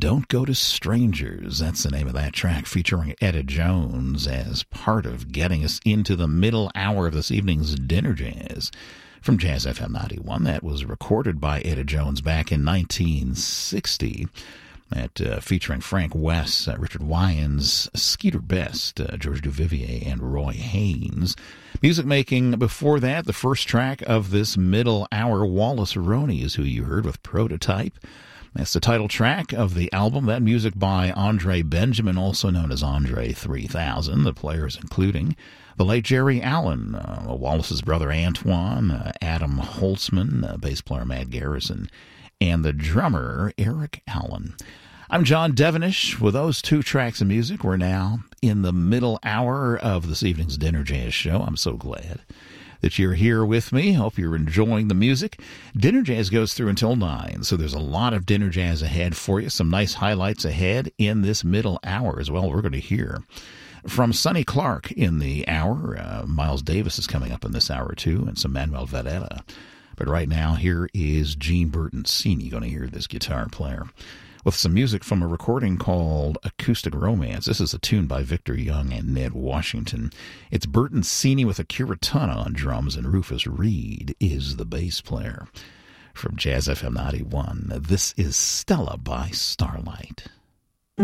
Don't Go to Strangers. That's the name of that track, featuring Etta Jones as part of getting us into the middle hour of this evening's Dinner Jazz from Jazz FM 91. That was recorded by Etta Jones back in 1960. That featuring Frank West, Richard Wyans, Skeeter Best, George Duvivier, and Roy Haynes. Music making before that, the first track of this middle hour, Wallace Roney is who you heard with Prototype. That's the title track of the album. That music by Andre Benjamin, also known as Andre 3000. The players including the late Jerry Allen, Wallace's brother Antoine, Adam Holtzman, bass player Matt Garrison, and the drummer Eric Allen. I'm John Devenish. With those two tracks of music, we're now in the middle hour of this evening's Dinner Jazz show. I'm so glad that you're here with me. Hope you're enjoying the music. Dinner Jazz goes through until 9, so there's a lot of Dinner Jazz ahead for you. Some nice highlights ahead in this middle hour as well. We're going to hear from Sonny Clark in the hour. Miles Davis is coming up in this hour too, and some Manuel Varela. But right now, here is Gene Bertoncini. You're going to hear this guitar player with some music from a recording called Acoustic Romance. This is a tune by Victor Young and Ned Washington. It's Bertoncini with Akira Tana on drums, and Rufus Reed is the bass player. From Jazz FM 91, this is Stella by Starlight.